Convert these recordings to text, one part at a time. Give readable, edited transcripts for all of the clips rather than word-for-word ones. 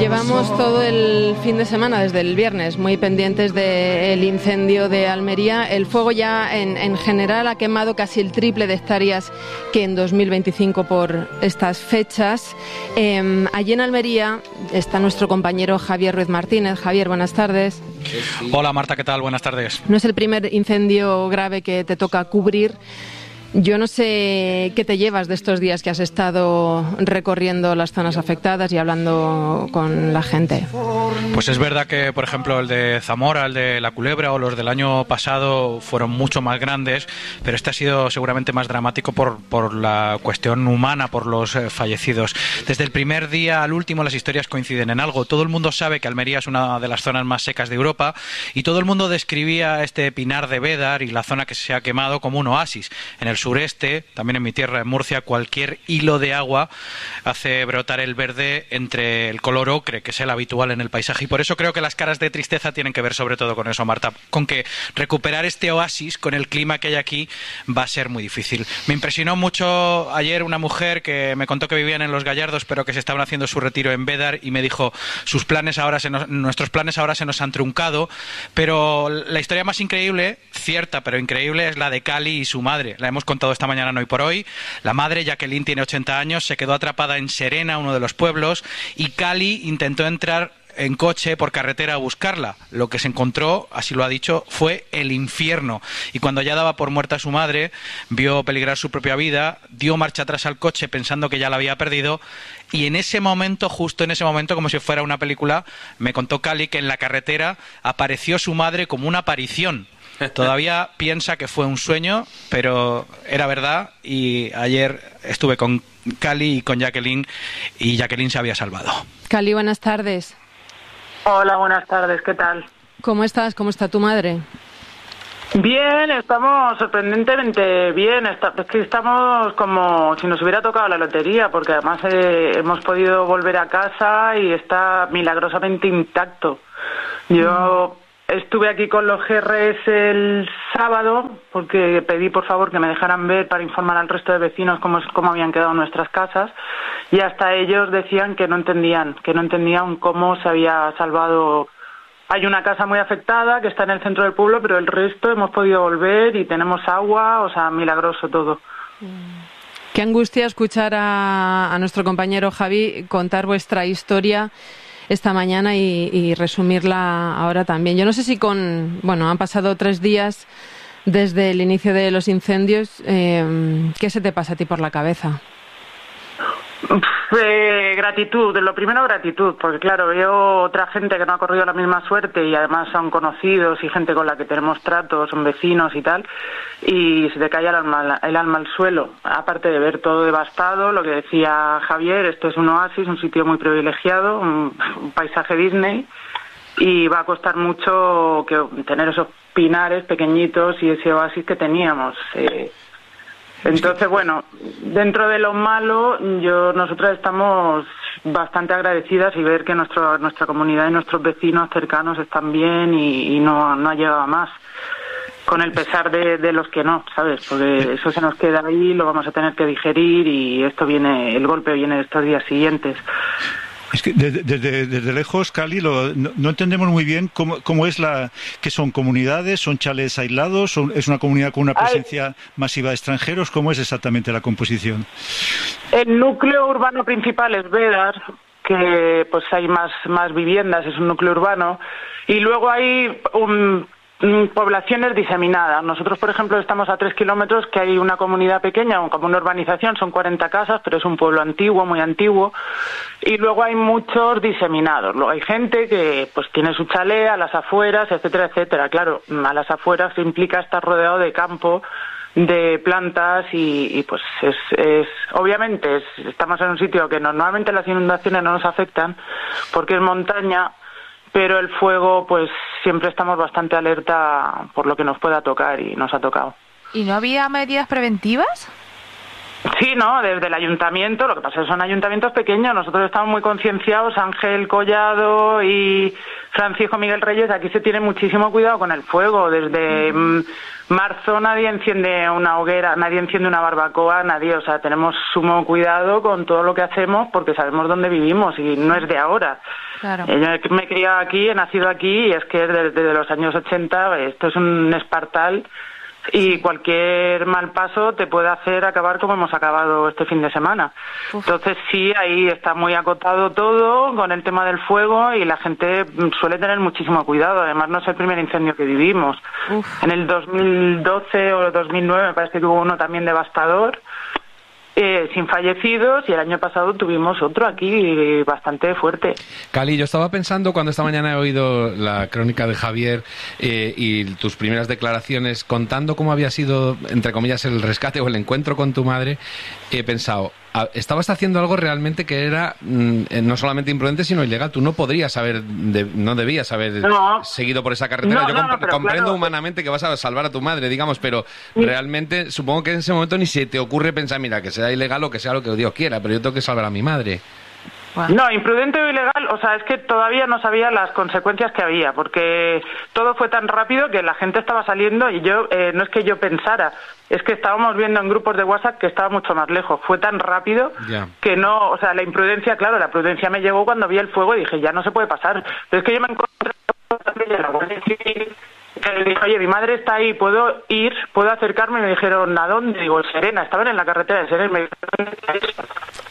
Llevamos todo el fin de semana, desde el viernes, muy pendientes del incendio de Almería. El fuego ya en general ha quemado casi el triple de hectáreas que en 2025 por estas fechas. Allí en Almería está nuestro compañero Javier Ruiz Martínez. Javier, buenas tardes. Hola Marta, ¿qué tal? Buenas tardes. No es el primer incendio grave que te toca cubrir. Yo no sé qué te llevas de estos días que has estado recorriendo las zonas afectadas y hablando con la gente. Pues es verdad que, por ejemplo, el de Zamora, el de La Culebra o los del año pasado fueron mucho más grandes, pero este ha sido seguramente más dramático por la cuestión humana, por los fallecidos. Desde el primer día al último las historias coinciden en algo. Todo el mundo sabe que Almería es una de las zonas más secas de Europa y todo el mundo describía este Pinar de Bédar y la zona que se ha quemado como un oasis. En el sureste, también en mi tierra, en Murcia, cualquier hilo de agua hace brotar el verde entre el color ocre, que es el habitual en el paisaje. Y por eso creo que las caras de tristeza tienen que ver sobre todo con eso, Marta, con que recuperar este oasis con el clima que hay aquí va a ser muy difícil. Me impresionó mucho ayer una mujer que me contó que vivían en Los Gallardos, pero que se estaban haciendo su retiro en Bédar, y me dijo, nuestros planes ahora se nos han truncado, pero la historia más increíble, cierta pero increíble, es la de Cali y su madre. La hemos contado esta mañana en Hoy por Hoy. La madre, Jacqueline, tiene 80 años, se quedó atrapada en Serena, uno de los pueblos, y Cali intentó entrar en coche por carretera a buscarla. Lo que se encontró, así lo ha dicho, fue el infierno. Y cuando ya daba por muerta a su madre, vio peligrar su propia vida, dio marcha atrás al coche pensando que ya la había perdido, y en ese momento, justo en ese momento, como si fuera una película, me contó Cali que en la carretera apareció su madre como una aparición. Todavía piensa que fue un sueño, pero era verdad, y ayer estuve con Cali y con Jacqueline, y Jacqueline se había salvado. Cali, buenas tardes. Hola, buenas tardes, ¿qué tal? ¿Cómo estás? ¿Cómo está tu madre? Bien, estamos sorprendentemente bien. Es que estamos como si nos hubiera tocado la lotería, porque además hemos podido volver a casa y está milagrosamente intacto. Yo estuve aquí con los GRS el sábado porque pedí por favor que me dejaran ver para informar al resto de vecinos cómo habían quedado nuestras casas, y hasta ellos decían que no entendían cómo se había salvado. Hay una casa muy afectada que está en el centro del pueblo, pero el resto hemos podido volver y tenemos agua, o sea, milagroso todo. Qué angustia escuchar a nuestro compañero Javi contar vuestra historia esta mañana y resumirla ahora también. Yo no sé si han pasado 3 días desde el inicio de los incendios. ¿Qué se te pasa a ti por la cabeza? Gratitud, lo primero gratitud, porque claro, veo otra gente que no ha corrido la misma suerte y además son conocidos y gente con la que tenemos tratos, son vecinos y tal, y se te cae el alma al suelo, aparte de ver todo devastado, lo que decía Javier, esto es un oasis, un sitio muy privilegiado, un paisaje Disney, y va a costar mucho tener esos pinares pequeñitos y ese oasis que teníamos. Entonces, bueno, dentro de lo malo, nosotras estamos bastante agradecidas y ver que nuestra comunidad y nuestros vecinos cercanos están bien y no ha llegado a más. Con el pesar de los que no, ¿sabes? Porque eso se nos queda ahí, lo vamos a tener que digerir y el golpe viene estos días siguientes. Es que desde lejos, Cali, no entendemos muy bien cómo es que son comunidades, son chalés aislados, es una comunidad con una presencia masiva de extranjeros. ¿Cómo es exactamente la composición? El núcleo urbano principal es Bédar, que pues hay más viviendas, es un núcleo urbano, y luego hay poblaciones diseminadas. Nosotros, por ejemplo, estamos a 3 kilómetros, que hay una comunidad pequeña, como una urbanización, son 40 casas, pero es un pueblo antiguo, muy antiguo, y luego hay muchos diseminados. Luego hay gente que pues tiene su chalet a las afueras, etcétera, etcétera. Claro, a las afueras implica estar rodeado de campo, de plantas y pues obviamente estamos en un sitio que normalmente las inundaciones no nos afectan porque es montaña, pero el fuego, pues siempre estamos bastante alerta por lo que nos pueda tocar y nos ha tocado. ¿Y no había medidas preventivas? Sí, no, desde el ayuntamiento, lo que pasa es que son ayuntamientos pequeños, nosotros estamos muy concienciados, Ángel Collado y Francisco Miguel Reyes, aquí se tiene muchísimo cuidado con el fuego, desde marzo nadie enciende una hoguera, nadie enciende una barbacoa, o sea, tenemos sumo cuidado con todo lo que hacemos porque sabemos dónde vivimos y no es de ahora. Claro. Yo me he criado aquí, he nacido aquí y es que desde los años 80 esto es un espartal y cualquier mal paso te puede hacer acabar como hemos acabado este fin de semana. Entonces sí, ahí está muy acotado todo con el tema del fuego y la gente suele tener muchísimo cuidado. Además no es el primer incendio que vivimos. En el 2012 o 2009 me parece que hubo uno también devastador, sin fallecidos, y el año pasado tuvimos otro aquí bastante fuerte. Cali, yo estaba pensando cuando esta mañana he oído la crónica de Javier y tus primeras declaraciones contando cómo había sido, entre comillas, el rescate o el encuentro con tu madre, he pensado, estabas haciendo algo realmente que era no solamente imprudente sino ilegal. Tú no podrías haber, no debías haber seguido por esa carretera. Yo comprendo claro, humanamente que vas a salvar a tu madre, digamos, pero realmente supongo que en ese momento ni se te ocurre pensar, mira, que sea ilegal o que sea lo que Dios quiera, pero yo tengo que salvar a mi madre. No, imprudente o ilegal, o sea, es que todavía no sabía las consecuencias que había, porque todo fue tan rápido que la gente estaba saliendo y yo, no es que yo pensara, es que estábamos viendo en grupos de WhatsApp que estaba mucho más lejos. Fue tan rápido que no, o sea, la imprudencia, claro, la prudencia me llegó cuando vi el fuego y dije, ya no se puede pasar. Pero es que yo me encontré también en la Guardia Civil, que le dije, oye, mi madre está ahí, ¿puedo ir? ¿Puedo acercarme? Y me dijeron, ¿a dónde? Digo, Serena, estaban en la carretera de Serena. Me dijeron, ¿dónde está eso?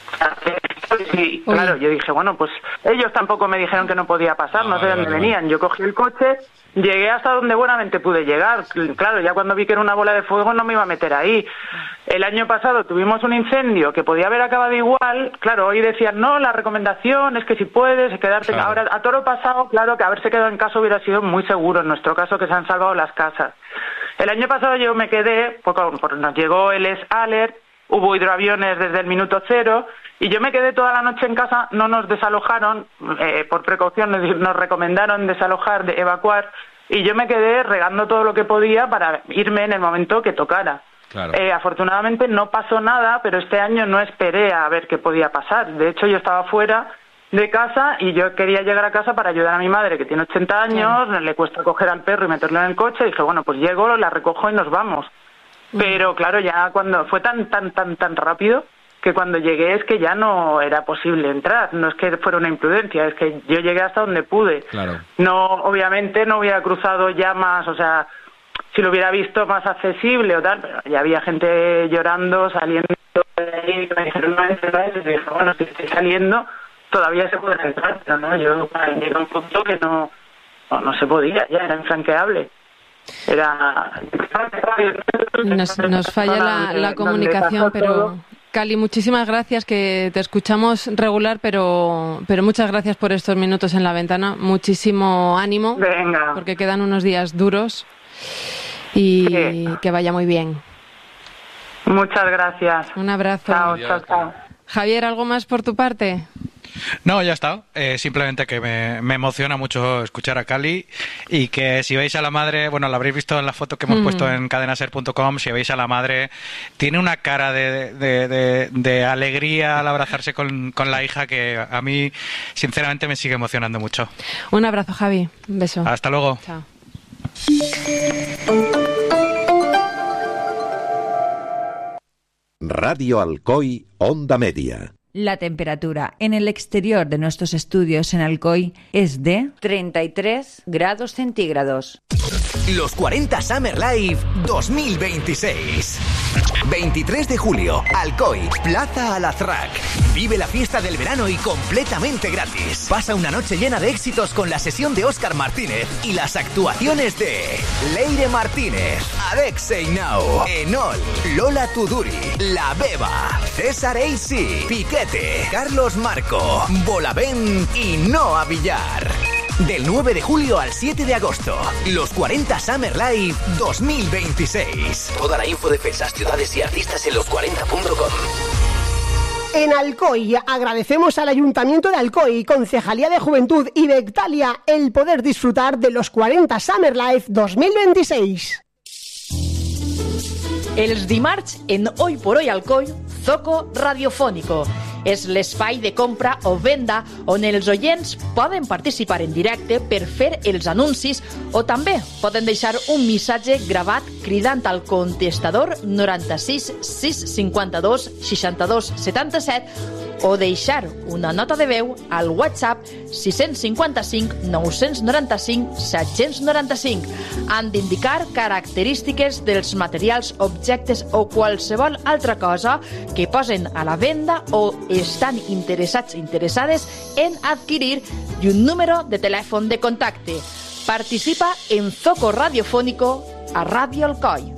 Y claro, yo dije, bueno, pues ellos tampoco me dijeron que no podía pasar, no sé de dónde venían. Yo cogí el coche, llegué hasta donde buenamente pude llegar. Claro, ya cuando vi que era una bola de fuego no me iba a meter ahí. El año pasado tuvimos un incendio que podía haber acabado igual. Claro, hoy decían, no, la recomendación es que si puedes quedarte... Claro. Ahora, a toro pasado, claro, que haberse quedado en casa hubiera sido muy seguro. En nuestro caso, que se han salvado las casas. El año pasado yo me quedé, porque nos llegó el S-Alert, hubo hidroaviones desde el minuto cero, y yo me quedé toda la noche en casa, no nos desalojaron, por precaución nos recomendaron desalojar, evacuar, y yo me quedé regando todo lo que podía para irme en el momento que tocara. Claro. Afortunadamente no pasó nada, pero este año no esperé a ver qué podía pasar. De hecho, yo estaba fuera de casa y yo quería llegar a casa para ayudar a mi madre, que tiene 80 años, le cuesta coger al perro y meterlo en el coche, y dije, bueno, pues llego, la recojo y nos vamos. Pero claro, ya cuando fue tan rápido que cuando llegué es que ya no era posible entrar. No es que fuera una imprudencia, es que yo llegué hasta donde pude. Claro. No, obviamente no hubiera cruzado ya más, o sea, si lo hubiera visto más accesible o tal, pero ya había gente llorando, saliendo de ahí, me dijeron, no entres, y dije, bueno, si estoy saliendo todavía se puede entrar, pero no, yo llegué a un punto que no se podía, ya era infranqueable. Nos falla la comunicación, pero Cali, muchísimas gracias, que te escuchamos regular, pero muchas gracias por estos minutos en la ventana, muchísimo ánimo. Venga. Porque quedan unos días duros y que vaya muy bien. Muchas gracias. Un abrazo. Chao. Javier, ¿algo más por tu parte? No, ya está. Simplemente que me emociona mucho escuchar a Cali y que si veis a la madre, bueno, la habréis visto en la foto que hemos puesto en cadenaser.com, si veis a la madre, tiene una cara de alegría al abrazarse con la hija que a mí, sinceramente, me sigue emocionando mucho. Un abrazo, Javi. Un beso. Hasta luego. Chao. Radio Alcoy, Onda Media. La temperatura en el exterior de nuestros estudios en Alcoy es de 33 grados centígrados. Los 40 Summer Live 2026. 23 de julio, Alcoy, Plaza Alazraq. Vive la fiesta del verano y completamente gratis. Pasa una noche llena de éxitos con la sesión de Óscar Martínez y las actuaciones de Leire Martínez, Alexei Nau, Enol, Lola Tuduri, La Beba, César AC, Piquete, Carlos Marco, Bolavent y Noa Villar. Del 9 de julio al 7 de agosto, los 40 Summer Live 2026. Toda la info de fechas, ciudades y artistas en los40.com. En Alcoy agradecemos al Ayuntamiento de Alcoy, Concejalía de Juventud y Bectalia el poder disfrutar de los 40 Summer Live 2026. Els dimarts en Hoy por Hoy Alcoy, Zoco Radiofónico. És l'espai de compra o venda on els oients poden participar en directe per fer els anuncis o també poden deixar un missatge gravat cridant al contestador 96 652 62 77 o deixar una nota de veu al WhatsApp 655 995 795. Han d'indicar característiques dels materials, objectes o qualsevol altra cosa que posen a la venda o estan interessades en adquirir i un número de telèfon de contacte. Participa en Zoco Radiofónico a Radio Alcoy.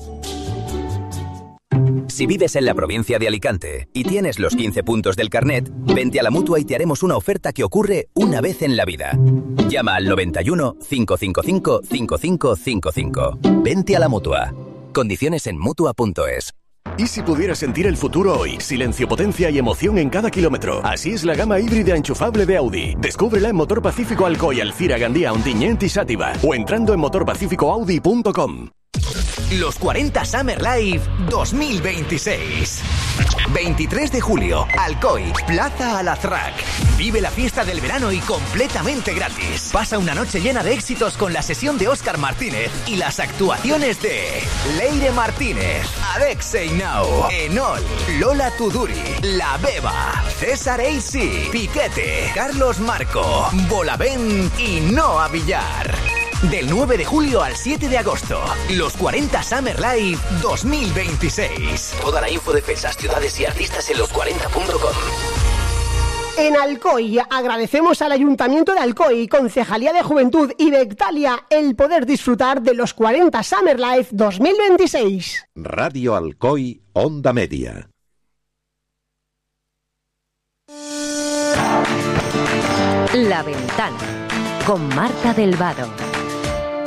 Si vives en la provincia de Alicante y tienes los 15 puntos del carnet, vente a la Mutua y te haremos una oferta que ocurre una vez en la vida. Llama al 91 555 5555. Vente a la Mutua. Condiciones en Mutua.es. ¿Y si pudieras sentir el futuro hoy? Silencio, potencia y emoción en cada kilómetro. Así es la gama híbrida enchufable de Audi. Descúbrela en Motor Pacífico Alcoy, Alcira, Gandía, Ontinyent y Xàtiva. O entrando en motorpacificoaudi.com. Los 40 Summer Live 2026. 23 de julio, Alcoy, Plaza Alazraq. Vive la fiesta del verano y completamente gratis. Pasa una noche llena de éxitos con la sesión de Óscar Martínez y las actuaciones de Leire Martínez, Alexei Nau, Enol, Lola Tuduri, La Beba, César AC, Piquete, Carlos Marco, Bolavent y Noa Villar. Del 9 de julio al 7 de agosto, los 40 Summer Live 2026. Toda la info de fechas, ciudades y artistas en los40.com. En Alcoy agradecemos al Ayuntamiento de Alcoy, Concejalía de Juventud y Bectalia el poder disfrutar de los 40 Summer Live 2026. Radio Alcoy, Onda Media. La Ventana con Marta del Vado.